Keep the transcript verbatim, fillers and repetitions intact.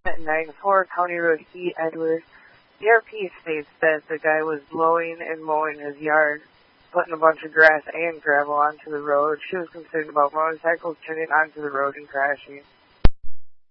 ninety-four County Road E, Edward. The R P states that the guy was blowing and mowing his yard, putting a bunch of grass and gravel onto the road. She was concerned about motorcycles turning onto the road and crashing.